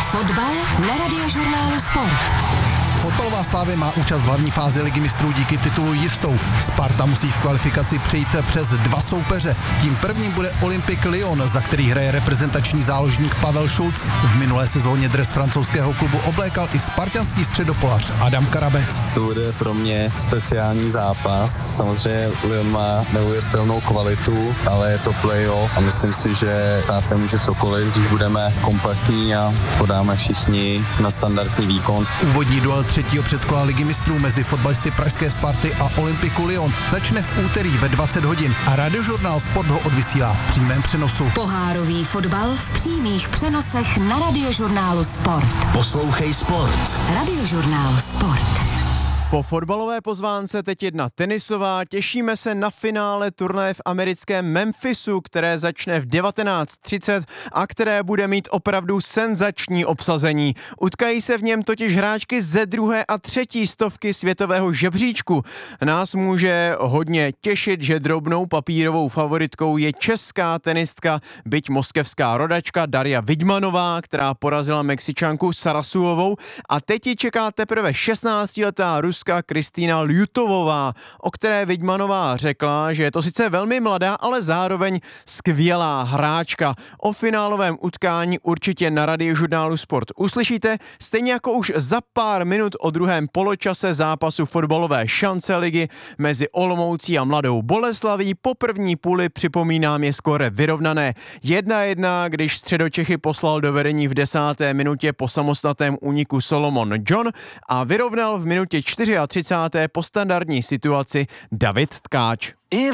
Fotbal na Radiožurnálu Sport. Fotbalová Slavia má účast v hlavní fázi Ligy mistrů díky titulu jistou. Sparta musí v kvalifikaci přejít přes dva soupeře. Tím prvním bude Olympique Lyon, za který hraje reprezentační záložník Pavel Šulc. V minulé sezóně dres francouzského klubu oblékal i spartanský středopolař Adam Karabec. To bude pro mě speciální zápas. Samozřejmě Lyon má neuvěřitelnou kvalitu, ale je to playoff a myslím si, že stát se může cokoliv, když budeme kompaktní a podáme všichni na standardní výkon. Úvodní duel třetího předkola Ligy mistrů mezi fotbalisty pražské Sparty a Olympiku Lyon začne v úterý ve 20 hodin a Radiožurnál Sport ho odvysílá v přímém přenosu. Pohárový fotbal v přímých přenosech na Radiožurnálu Sport. Poslouchej Sport. Radiožurnál Sport. Po fotbalové pozvánce teď jedna tenisová. Těšíme se na finále turnaje v americkém Memphisu, které začne v 19:30 a které bude mít opravdu senzační obsazení. Utkají se v něm totiž hráčky ze druhé a třetí stovky světového žebříčku. Nás může hodně těšit, že drobnou papírovou favoritkou je česká tenistka, byť moskevská rodačka Darja Vidmanová, která porazila Mexičanku Sarasuovou, a teď ji čeká teprve 16letá Ruská Kristýna Ljutovová, o které Vidmanová řekla, že je to sice velmi mladá, ale zároveň skvělá hráčka. O finálovém utkání určitě na Radiožurnálu Sport uslyšíte, stejně jako už za pár minut o druhém poločase zápasu fotbalové šance ligy mezi Olomoucí a Mladou Boleslaví. Po první půli, připomínám, je skóre vyrovnané 1-1, když Středočechy poslal do vedení v 10. minutě po samostatném úniku Solomon John a vyrovnal v minutě 34. po standardní situaci David Tkáč.